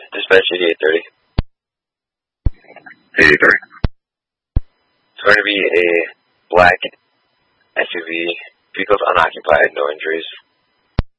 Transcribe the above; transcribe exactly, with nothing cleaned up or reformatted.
Dispatch eighty-eight thirty. eighty-eight thirty. It's going to be a black S U V, vehicle's unoccupied, no injuries.